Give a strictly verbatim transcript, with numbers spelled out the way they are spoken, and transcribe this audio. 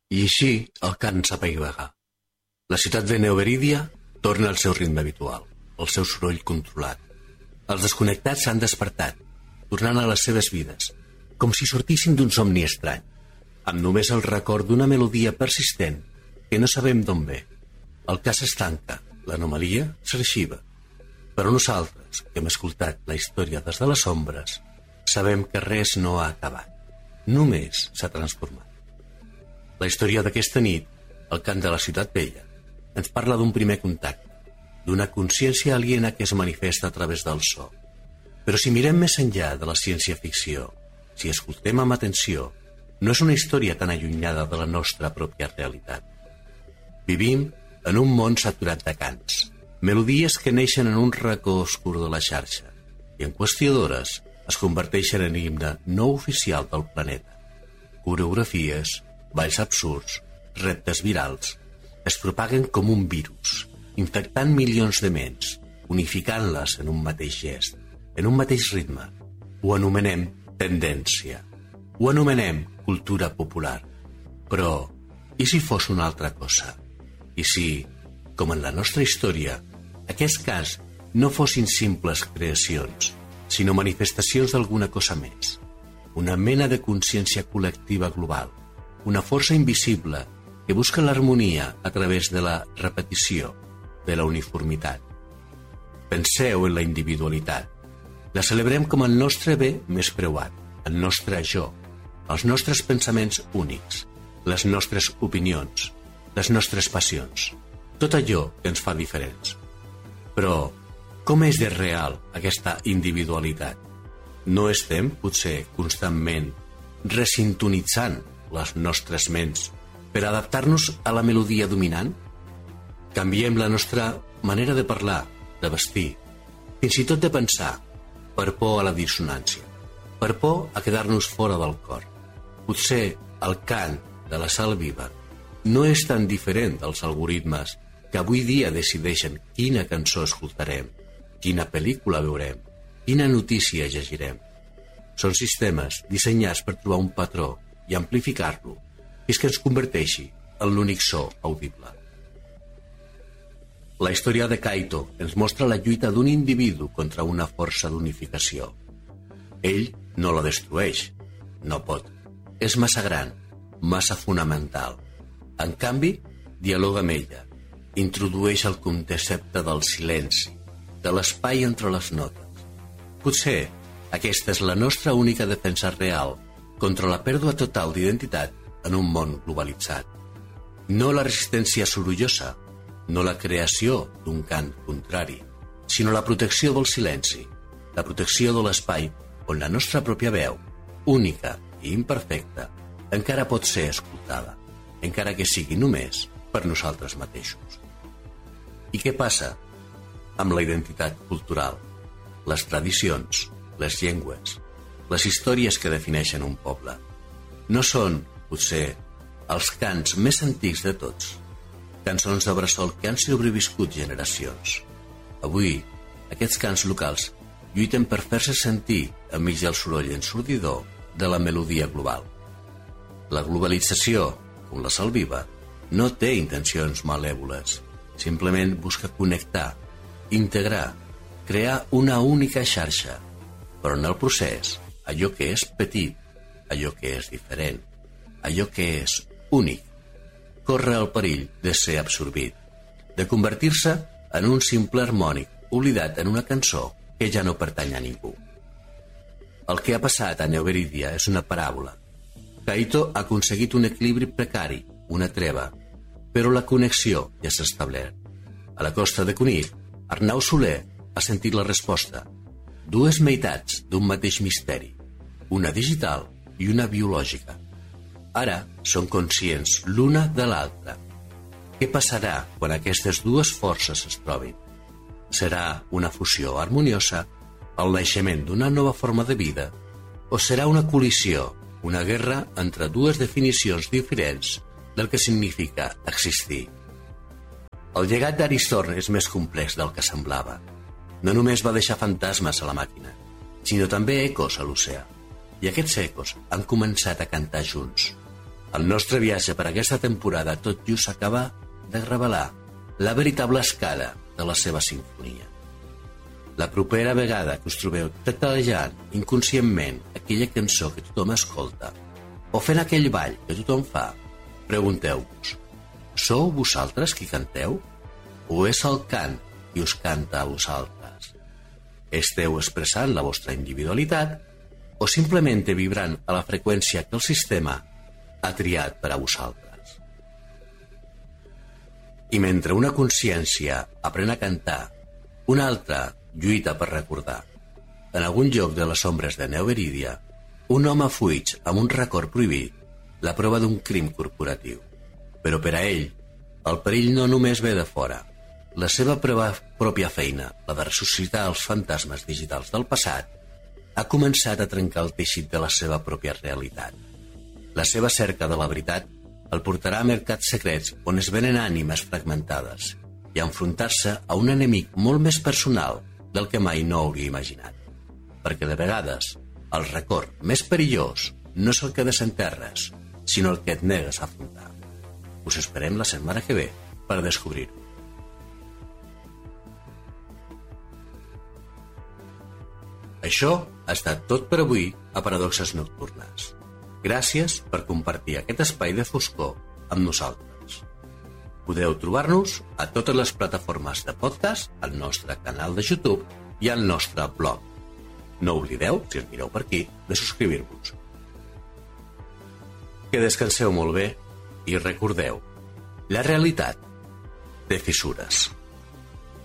I així el cant s'apaivagà. La ciutat de Neoberídia torna al seu ritme habitual, al seu soroll controlat. Els desconnectats s'han despertat, tornant a les seves vides, com si sortissin d'un somni estrany, amb només el record d'una melodia persistent que no sabem d'on ve. El cas es tanca, l'anomalia s'arxiva. Però nosaltres, que hem escoltat la història des de les ombres, sabem que res no ha acabat. Només s'ha transformat. La història d'aquesta nit, el cant de la ciutat vella, ens parla d'un primer contacte, d'una consciència aliena que es manifesta a través del so. Però si mirem més enllà de la ciència-ficció, si escoltem amb atenció, no és una història tan allunyada de la nostra pròpia realitat. Vivim en un món saturat de cants, melodies que neixen en un racó oscur de la xarxa i en qüestió d'hores es converteixen en himne no oficial del planeta. Coreografies, balls absurds, reptes virals, es propaguen com un virus, infectant milions de ments, unificant-les en un mateix gest, en un mateix ritme. Ho anomenem tendència. Ho anomenem cultura popular. Però, i si fos una altra cosa? I si, com en la nostra història, aquest cas no fossin simples creacions, sinó manifestacions d'alguna cosa més, una mena de consciència col·lectiva global, una força invisible que busca l'harmonia a través de la repetició, de la uniformitat. Penseu en la individualitat. La celebrem com el nostre bé més preuat, el nostre jo, els nostres pensaments únics, les nostres opinions, les nostres passions, tot allò que ens fa diferents. Però, com és de real aquesta individualitat? No estem, potser, constantment resintonitzant les nostres ments per adaptar-nos a la melodia dominant? Canviem la nostra manera de parlar, de vestir, fins i tot de pensar, per por a la dissonància, per por a quedar-nos fora del cor. Potser el cant de la sal viva no és tan diferent dels algoritmes que avui dia decideixen quina cançó escoltarem, quina pel·lícula veurem, quina notícia llegirem. Són sistemes dissenyats per trobar un patró i amplificar-lo fins que ens converteixi en l'únic so audible. La història de Kaito ens mostra la lluita d'un individu contra una força d'unificació. Ell no la destrueix, no pot. És massa gran, massa fonamental. En canvi, dialoga amb ella, introdueix el concepte del silenci, de l'espai entre les notes. Potser aquesta és la nostra única defensa real contra la pèrdua total d'identitat en un món globalitzat. No la resistència sorollosa, no la creació d'un cant contrari, sinó la protecció del silenci, la protecció de l'espai on la nostra pròpia veu, única i imperfecta, encara pot ser escoltada, encara que sigui només per nosaltres mateixos. I què passa amb la identitat cultural, les tradicions, les llengües, les històries que defineixen un poble? No són, potser, els cants més antics de tots, cançons de bressol que han sobreviscut generacions. Avui, aquests cants locals lluiten per fer-se sentir enmig del soroll ensordidor de la melodia global. La globalització, com la sal viva, no té intencions malèvoles, simplement busca connectar, integrar, crear una única xarxa, però en el procés, allò que és petit, allò que és diferent, allò que és únic, corre el perill de ser absorbit, de convertir-se en un simple harmònic oblidat en una cançó que ja no pertany a ningú. El que ha passat a Neoberídia és una paràbola. Kaito ha aconseguit un equilibri precari, una treva, però la connexió ja s'ha establert. A la costa de Cunit, Arnau Soler ha sentit la resposta. Dues meitats d'un mateix misteri, una digital i una biològica. Ara són conscients l'una de l'altra. Què passarà quan aquestes dues forces es trobin? Serà una fusió harmoniosa, el naixement d'una nova forma de vida, o serà una col·lisió, una guerra entre dues definicions diferents del que significa existir? El llegat d'Aristorn és més complex del que semblava. No només va deixar fantasmes a la màquina, sinó també ecos a l'oceà. I aquests ecos han començat a cantar junts. El nostre viatge per aquesta temporada tot just s'acaba de revelar la veritable escala de la seva sinfonia. La propera vegada que us trobeu tatalejant inconscientment aquella cançó que tothom escolta o fent aquell ball que tothom fa, pregunteu-vos: sou vosaltres qui canteu? O és el cant qui us canta a vosaltres? Esteu expressant la vostra individualitat o simplement vibrant a la freqüència que el sistema ha triat per a vosaltres? I mentre una consciència aprèn a cantar, una altra lluita per recordar. En algun lloc de les ombres de Neoverídia, un home fuig amb un record prohibit la prova d'un crim corporatiu. Però per a ell, el perill no només ve de fora. La seva prova, pròpia feina, la de ressuscitar els fantasmes digitals del passat, ha començat a trencar el teixit de la seva pròpia realitat. La seva cerca de la veritat el portarà a mercats secrets on es venen ànimes fragmentades i a enfrontar-se a un enemic molt més personal del que mai no hauria imaginat. Perquè de vegades el record més perillós no és el que desenterres, sinó el que et negues a afrontar. Us esperem la setmana que ve per descobrir-ho. Això ha estat tot per avui a Paradoxes Nocturnes. Gràcies per compartir aquest espai de foscor amb nosaltres. Podeu trobar-nos a totes les plataformes de podcast, al nostre canal de YouTube i al nostre blog. No oblideu, si ens mireu per aquí, de subscriure-vos. Que descanseu molt bé i recordeu, la realitat té fissures.